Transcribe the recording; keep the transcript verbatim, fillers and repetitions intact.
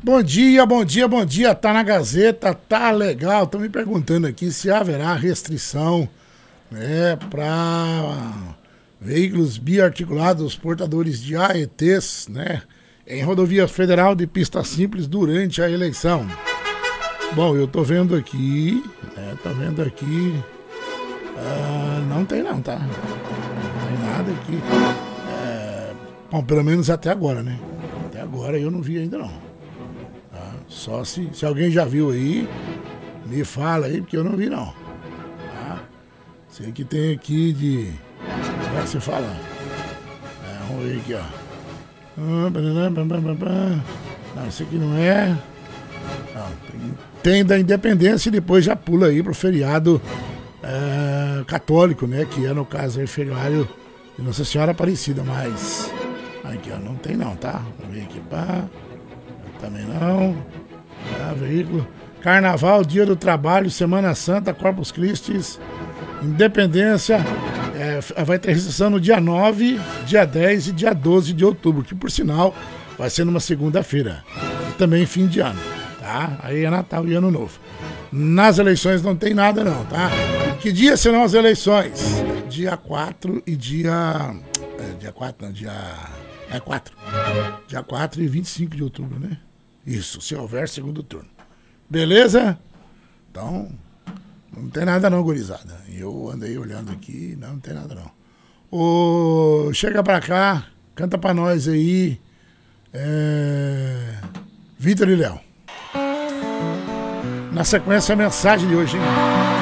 Bom dia, bom dia, bom dia. Tá na Gazeta, tá legal. Estão me perguntando aqui se haverá restrição, né, para veículos biarticulados portadores de A E Tês, né, em rodovia federal de pista simples durante a eleição. Bom, eu tô vendo aqui, né, tô vendo aqui, uh, não tem não, tá? Não tem nada aqui. É, bom, pelo menos até agora, né? Até agora eu não vi ainda não. Tá? Só se, se alguém já viu aí, me fala aí, porque eu não vi não. Tá? Sei que tem aqui de... Como é que se fala? É, vamos ver aqui, ó. Não, esse aqui não é... Não, tem, tem da Independência e depois já pula aí pro feriado é, católico, né? Que é, no caso, aí, feriado de Nossa Senhora Aparecida, mas... Aqui, ó, não tem não, tá? Vamos ver aqui, pá. Também não. Tá, veículo. Carnaval, Dia do Trabalho, Semana Santa, Corpus Christi, Independência. É, vai ter restrição no dia nove, dia dez e dia doze de outubro, que por sinal vai ser numa segunda-feira. E também fim de ano, tá? Aí é Natal e Ano Novo. Nas eleições não tem nada não, tá? Que dia serão as eleições? Dia quatro e dia... É, dia quatro, não, dia... É quatro. Dia quatro e vinte e cinco de outubro, né? Isso, se houver segundo turno. Beleza? Então, não tem nada não, gurizada. Eu andei olhando aqui, não, não tem nada não. Ô, chega pra cá, canta pra nós aí. É... Vitor e Léo. Na sequência, a mensagem de hoje, hein?